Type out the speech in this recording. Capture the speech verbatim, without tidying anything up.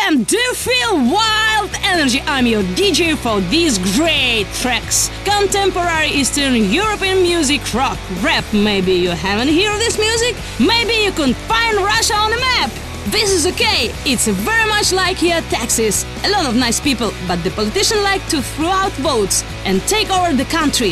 M, do you feel wild energy? I'm your D J for these great tracks. Contemporary Eastern European music, rock, rap. Maybe you haven't heard this music? Maybe you couldn't find Russia on the map. This is okay, it's very much like here Texas. A lot of nice people, but the politicians like to throw out votes and take over the country.